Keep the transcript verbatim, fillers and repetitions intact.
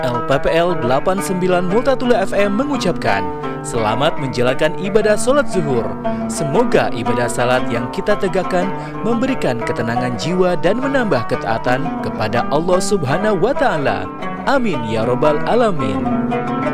L P P L delapan puluh sembilan Multatula F M mengucapkan selamat menjalankan ibadah sholat zuhur. Semoga ibadah salat yang kita tegakkan memberikan ketenangan jiwa dan menambah ketaatan kepada Allah Subhanahu wa Ta'ala. Amin ya Rabbal Alamin.